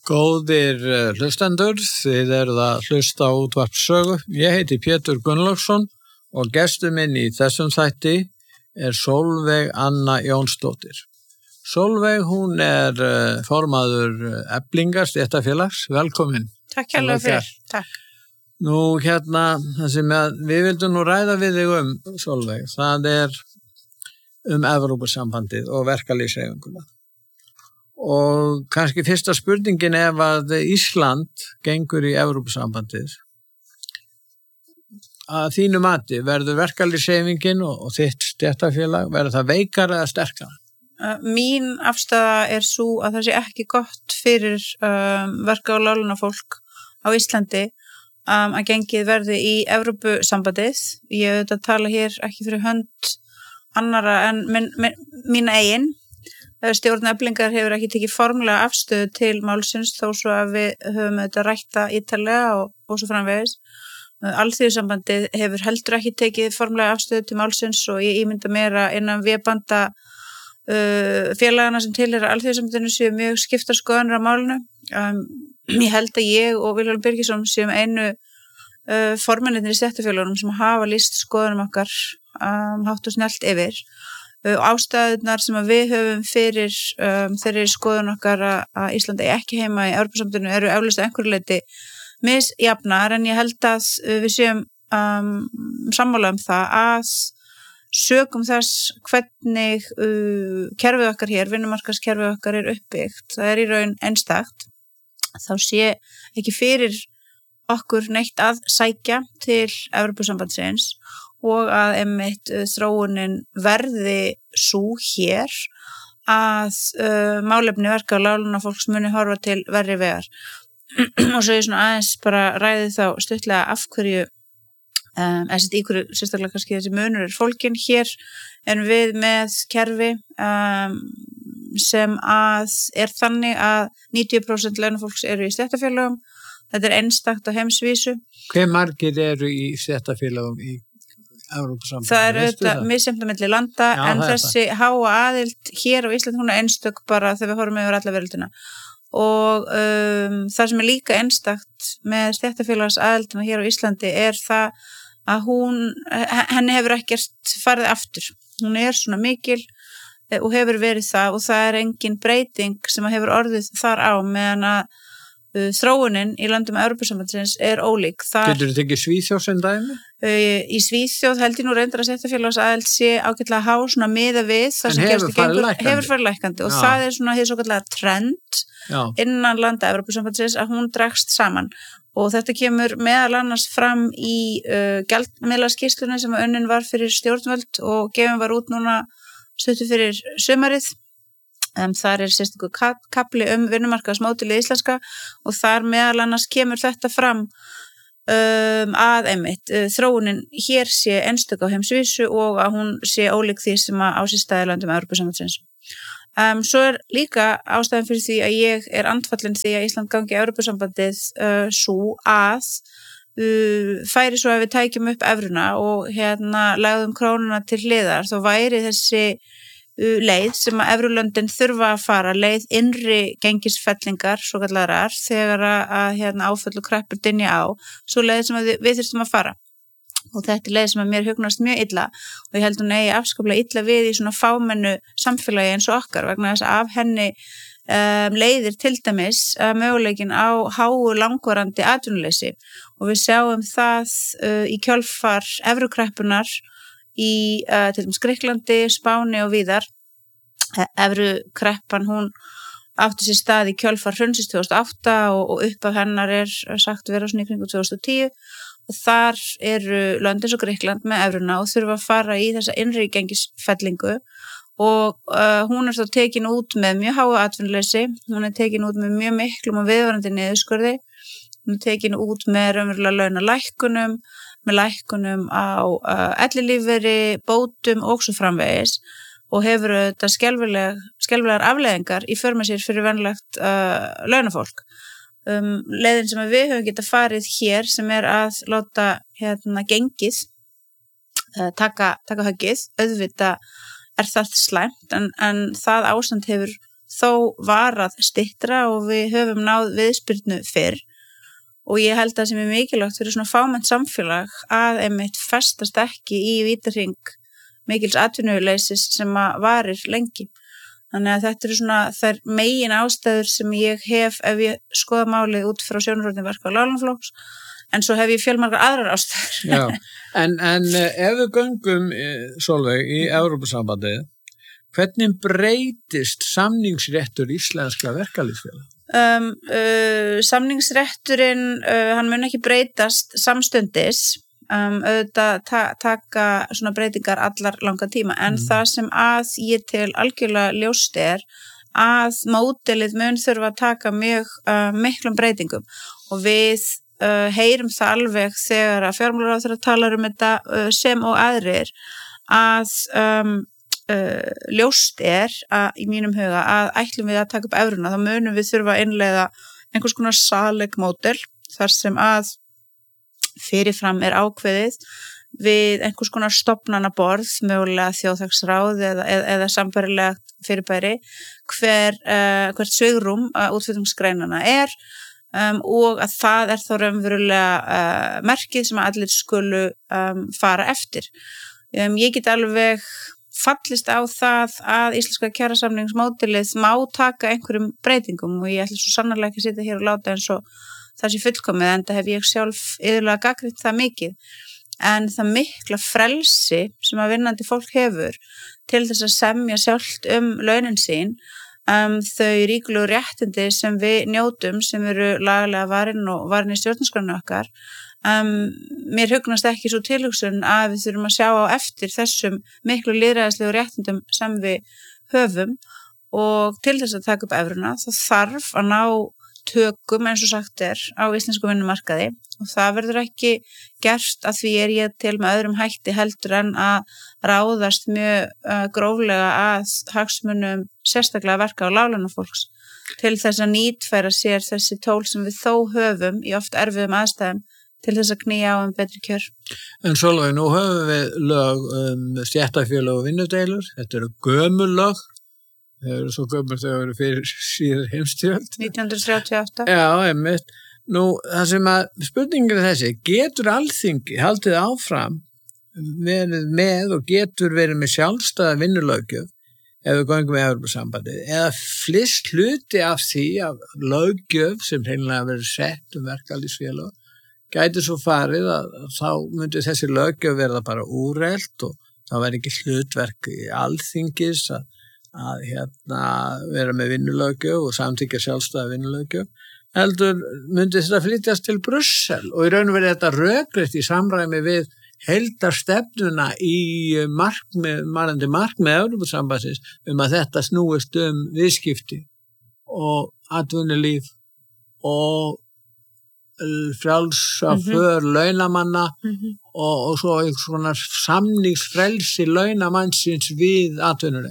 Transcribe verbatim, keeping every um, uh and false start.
Góðir hlustendur, þið eruð að hlusta á útvarp Sögu. Ég heiti Pétur Gunnlaugsson og gestur minn í þessum þætti er Sólveig Anna Jónsdóttir. Sólveig, hún er formaður Eflingar stéttarfélags. Velkomin. Takk hérlega fyrir. Takk. Nú hérna, það sem að, við vildum nú ræða við þig um, Sólveig, það er um Evrópusambandið og verkalýðshreyfinguna. Og kannski fyrsta spurningin ef að Ísland gengur í Evrópusambandið. Að þínu mati, verður verkalýðshreyfingin og, og þitt stéttarfélag, verður það veikara eða sterkara? Mín afstaða er sú að það sé ekki gott fyrir um, verka- og láglaunafólk á Íslandi um, að gengið verði í Evrópusambandið. Ég auðvitað tala hér ekki fyrir hönd annara en min, min, mína eigin. Stjórn Eflingar hefur ekki tekið formlega afstöðu til málsins þó svo að við höfum þetta rætt það ítarlega og, og svo framvegis. Alþýðusambandið hefur heldur ekki tekið formlega afstöðu til málsins og ég ímynda mér að innan vébanda uh, félagana sem tilheyra Alþýðusambandinu séu mjög skiptar skoðanir á málinu. Um, ég held að ég og Vilhjálmur Birgisson séum einu uh, formennirnir í stéttarfélögunum sem hafa lýst skoðunum okkar um, hátt og snjallt yfir. Ástæðurnar sem að við höfum fyrir um, þeirri skoðun okkar að, að Íslandi ekki heima í Evrópusambandinu eru eflaust að einhverju leyti misjafnar en ég held að við séum um, sammála um það að sökum þess hvernig uh, kerfið okkar hér, vinnumarkaðskerfið okkar er uppbyggt, það er í raun einstakt, þá sé ekki fyrir okkur neitt að sækja til Evrópusambandsins og að einmitt uh, þróunin verði sú hér að uh, málefni verka- og láglaunafólks muni horfa til verri vegar. Og svo ég svona aðeins bara ræði þá stuttlega af hverju, um, eða í hverju sérstaklega kannski þessi munur er fólkin hér en við með kerfi um, sem að er þannig að níutíu prósent launafólks eru í stéttarfélögum. Þetta er einstakt á heimsvísu. Hve margir eru í stéttarfélögum í Evrópusambandinu? Það er auðvitað misjafnt á milli landa Já, en þessi háa aðild hér á Íslandi hún er einstök bara þegar við horfum yfir alla veröldina og um, það sem er líka einstakt með stéttarfélags aðildina hér á Íslandi er það að hún, henni hefur ekkert farið aftur. Hún er svona mikil og hefur verið það og það er engin breyting sem hefur orðið þar á meðan að Uh, þróunin í löndum Evrópusambandsins er ólík. Þar, Getur þú tekið Svíþjóð sem dæmi? Uh, í Svíþjóð held ég nú reyndar að stéttarfélags aðild sé ágætlega há svona miða við það sem hefur farið lækkandi. Hefur farið lækkandi og Já. Það er svona því svo kallega trend Já. Innan landa Evrópusambandsins að hún dregst saman og þetta kemur meðal annars fram í uh, gjaldmiðlaskýrslunni sem unnin var fyrir stjórnvöld og gefin var út núna stuttu fyrir sumarið. Um, þar er sérstakur kapli um vinnumarkaðsmódelið íslenska og þar meðal annars kemur þetta fram um, að einmitt uh, þróunin hér sé einstök á heimsvísu og að hún sé ólík því sem að á sér staði löndum Evrópusambandsins. Um, svo er líka ástæðan fyrir því að ég er andfallin því að Ísland gangi Evrópusambandið uh, svo að uh, færi svo að við tækjum upp evruna og hérna lagðum krónuna til hliðar þá væri þessi leið sem að Evrulöndin þurfa að fara, leið innri gengisfellingar, svo kallarar, þegar að, að hérna, áföll og kreppur dynja á, svo leið sem við, við þurfum að fara. Og þetta er leið sem að mér hugnast mjög illa og ég held hún eigi afskaplega illa við í svona fámennu samfélagi eins og okkar vegna þess að af henni um, leiðir til dæmis uh, möguleikin á háu langvarandi atvinnuleysi og við sjáum það uh, í kjölfar evrukreppunar í uh, til dæmis Grikklandi, Spáni og víðar. Evrukreppan hún átti sér stað í kjölfar hrunsins tvö þúsund og átta og, og upp af hennar er sagt vera svona í kringum tvö þúsund og tíu og þar eru lönd eins og Grikkland með evruna og þurfa að fara í þessa innri gengisfellingu og uh, hún er þá tekin út með mjög háu atvinnuleysi, hún er tekin út með mjög miklum og viðvarandi niðurskurði, hún er tekin út með raunverulega launalækkunum með lækkunum á uh, ellilífeyri, bótum og svo framvegis og hefur þetta skelfileg, skelfilegar afleiðingar í för með sér fyrir venlegt uh, launafólk. Um, leiðin sem við höfum getað farið hér sem er að láta hérna gengið uh, taka, taka höggið, auðvitað er það slæmt en, en það ástand hefur þó varað styttra og við höfum náð viðspyrnu fyrr og ég held að sem er mikilvægt fyrir svona fámennt samfélag að einmitt festast ekki í vítahring mikils atvinnuleysis sem að varir lengi. Þannig að þetta eru svona þær megin ástæður sem ég hef ef ég skoða málið út frá sjónarhorni verka- og láglaunafólks, en svo hef ég fjölmargar aðrar ástæður. Já, en, en ef við göngum, Sólveig, í Evrópusambandið, hvernig breytist samningsréttur íslenska verkalýðsfélaga? Um, uh, samningsrétturinn, uh, hann mun ekki breytast samstundis, um, auðvitað ta taka svona breytingar allar langan tíma, en mm. það sem að ég til algjörlega ljóst er að módelið mun þurfa að taka mjög uh, miklum breytingum og við uh, heyrum það alveg þegar að fjármálaráðherra talar um þetta uh, sem og aðrir að um, Uh, ljóst er að, í mínum huga að ætlum við að taka upp evruna þá munum við þurfa að innleiða einhvers konar salegmódel þar sem að fyrirfram er ákveðið við einhvers konar stofnanaborð mögulega þjóðhagsráð eða, eða, eða sambærilegt fyrirbæri hver, uh, hvert svigrúm uh, útflutningsgreinana er um, og að það er þá raunverulega uh, merkið sem allir skulu um, fara eftir. Um, ég get alveg fallist á það að íslenska kjarasamningsmódelið má taka einhverjum breytingum og ég ætla svo sannarlega ekki að sitja hér og láta eins og það sé fullkomið, en það hef ég sjálf yfirlega gagnrýnt það mikið. En það mikla frelsi sem að vinnandi fólk hefur til þess að semja sjálft um launin sín, um, þau ríkulegu réttindi sem við njótum, sem eru lagalega varin og varin í stjórnarskránni okkar, Um, mér hugnast ekki svo tilhugsun að við þurfum að sjá á eftir þessum miklu lýðræðislegu réttindum sem við höfum og til þess að taka upp evruna þá þarf að ná tökum eins og sagt er á íslensku vinnumarkaði og það verður ekki gert að því er ég til með öðrum hætti heldur en að ráðast mjög uh, gróflega að hagsmunum sérstaklega verka- og láglaunafólks til þess að nýtfæra sér þessi tól sem við þó höfum í oft erfiðum aðstæðum til þess að knýja á um betri kjör. En Sólveig, nú höfum við lög um stéttarfélög og vinnudeilur. Þetta eru gömul lög. Það eru svo gömul þegar eru fyrir síður heimstyrjöld. nítján hundruð þrjátíu og átta. Já, einmitt. Nú, það sem að spurningin er þessi, getur Alþingi haldið áfram verið með og getur verið með sjálfstæða vinnulöggjöf ef við göngum með Evrópusambandið, eða flest hluti af því af löggjöf sem hreinlega verið sett um verkalýðsfélög gæti svo farið að, að þá myndi þessi löggjöf verða bara úrelt og þá verði ekki hlutverk í Alþingis að, að hérna, vera með vinnulöggjöf og samþykkja sjálfstæða vinnulöggjöf. Heldur myndi þetta flytjast til Brussel og í raun og verið þetta rökrétt í samræmi við heildarstefnuna í markmið, margandi markmið Evrópusambandsins um að þetta snúist um viðskipti og atvinnulíf og frjálsa mm-hmm. för launamanna mm-hmm. og, og svo einhvers konar samningsfrelsi launamannsins við atvinnulíf.